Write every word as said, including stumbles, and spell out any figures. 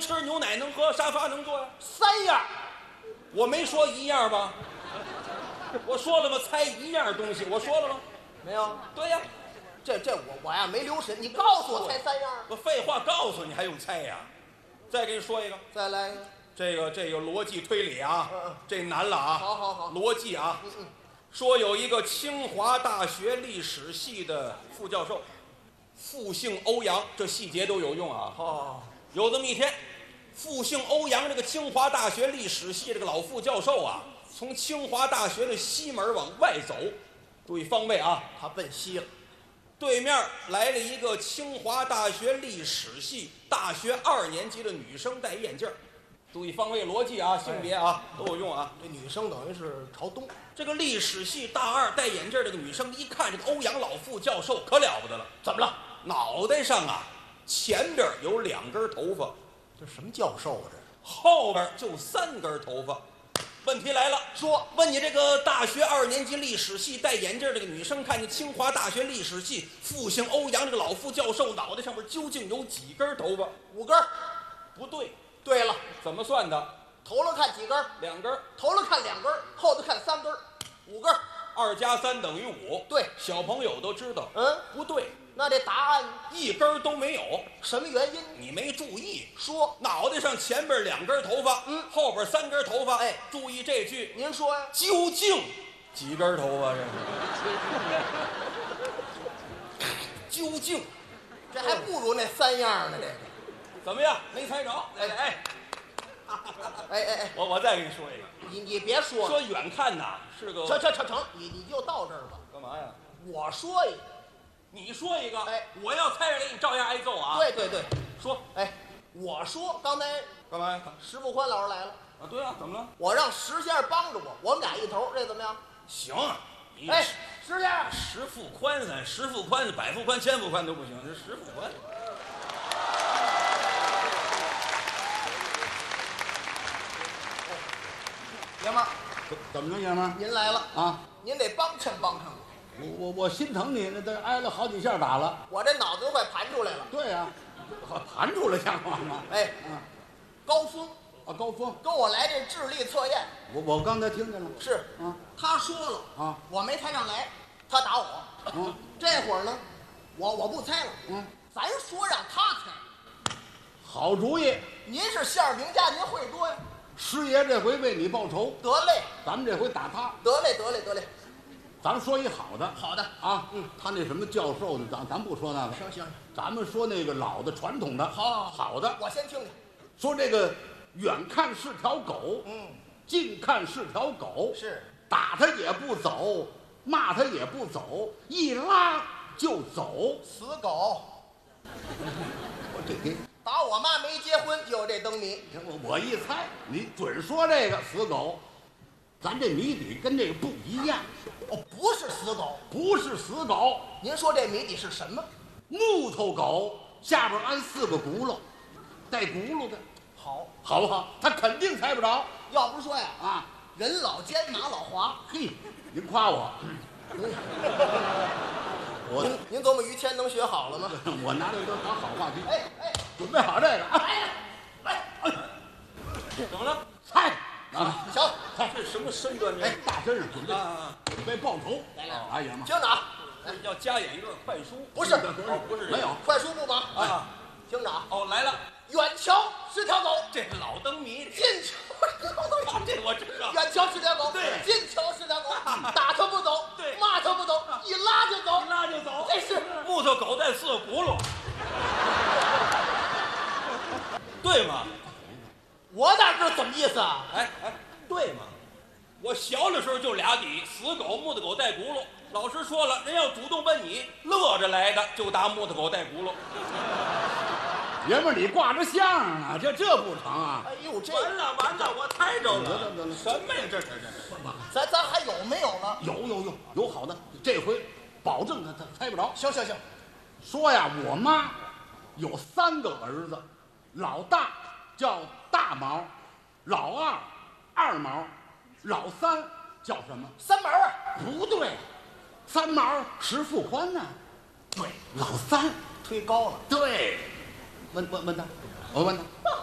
吃，牛奶能喝，沙发能坐呀。 三样， 我没说一样吧？我说了吗？猜一样东西，我说了吗？ 没有。 对呀， 这这我我呀没留神，你告诉我猜三样。 我废话告诉你还用猜呀？再给你说一个， 再来一个。 这个这个逻辑推理啊， 嗯嗯这难了啊。 好好好， 逻辑啊。 嗯嗯。 说有一个清华大学历史系的副教授，复姓欧阳，这细节都有用啊。 哦， 有这么一天，复姓欧阳这个清华大学历史系这个老副教授啊，从清华大学的西门往外走，注意方位啊， 他奔西了。 对面来了一个清华大学历史系大学二年级的女生，戴眼镜。注意方位逻辑啊，性别啊都有用啊。 这女生等于是朝东。 这个历史系大二戴眼镜这个女生一看这个欧阳老副教授可了不得了， 怎么了？ 脑袋上啊前边有两根头发， 这什么教授啊？这后边就三根头发。问题来了， 说问你这个大学二年级历史系戴眼镜这个女生，看见清华大学历史系复姓欧阳这个老副教授脑袋上面究竟有几根头发？ 五根。 不对。 对了， 怎么算的？ 头了看几根？ 两根。 头了看两根，后头看三根，五根。 二加三等于五。 对， 小朋友都知道。 嗯， 不对。 那这答案一根都没有。 什么原因？ 你没注意。 说脑袋上前边两根头发， 嗯， 后边三根头发。 哎， 注意这句。 您说呀？ 究竟几根头发？这是究竟， 这还不如那三样呢。这个怎么样？没猜着？哎哎哎哎哎， 我我再给你说一个。 你你别说了， 说远看呐是个。 成成成成，你你就到这儿吧。 干嘛呀？ 我说一个， 你说一个。 哎， 我要猜着给你照样挨揍啊。 对对对， 说。 哎，我说刚才干嘛呀？ 石富宽老师来了。 啊，对啊，怎么了？ 我让石先生帮着我，我们俩一头，这怎么样？ 行。你哎，石先生， 石富宽咱石富宽、百富宽、千富宽都不行，这石富宽。 爷们儿， 怎么着，爷们儿？ 您来了啊！ 您得帮衬帮衬我。 我我我心疼你，那都挨了好几下打了。 我这脑子都快盘出来了。 对呀、啊，盘出来像话吗？ 哎， 啊， 高峰啊，高峰跟我来这智力测验。 我我刚才听见了。 是啊， 他说了啊， 我没猜上来，他打我。 嗯， 这会儿呢，我我不猜了。 嗯， 咱说让他猜。 好主意。 您是相声名家，您会多呀。 师爷这回为你报仇， 得嘞， 咱们这回打他。 得嘞，得嘞，得嘞。 咱说一好的。 好的啊，嗯，他那什么教授的，咱咱不说那个。 行行， 咱们说那个老的传统的。 好， 好的。 我先听听。 说这个远看是条狗， 嗯， 近看是条狗， 是打他也不走，骂他也不走，一拉就走。 死狗。 我这给打我妈没结婚就有这灯谜。 我我一猜，你准说这个死狗。咱这谜底跟这个不一样。 哦，不是死狗。 不是死狗。 您说这谜底是什么？ 木头狗下边安四个轱辘，带轱辘的， 好， 好不好？他肯定猜不着要不是说呀， 啊！ 人老奸马老滑。 嘿，您夸我，我您您琢磨于谦能学好了吗？ 我拿这都当好话题。 哎哎， 准备好这个啊！ 来来，哎， 怎么了？ 猜啊！ 行， 这是什么身段？这哎，大身上准备啊， 准备报仇。 来来哎呀妈！ 听着啊， 要加演一段快书。 不是哦，不是这个没有快书不忙啊。 听着啊， 哦，来了， 远瞧是条狗， 这老灯谜。 近瞧是条狗， 这我知道。 远瞧是条狗， 对近瞧是条狗，打它不走， 对骂它不走，一拉就走， 一拉就走。 这是木头狗带四个轱辘，对吗？ 我哪知道怎么意思啊？ 哎哎，对吗？我小的时候就俩底，死狗、木头狗带轱辘。老师说了，人要主动问你，乐着来的就答木头狗带轱辘。 爷们儿，你挂着相声呢，这这不成啊？ 哎呦，这完了完了，我猜着了。 得了得了什么呀？这这这这！ 咱咱还有没有了？ 有有有有好的，这回保证他他猜不着。 行行行， 说呀，我妈有三个儿子，老大叫大毛，老二二毛，老三叫什么？ 三毛啊， 不对，三毛石富宽呢？对，老三推高了。 对。问问问他，我问他，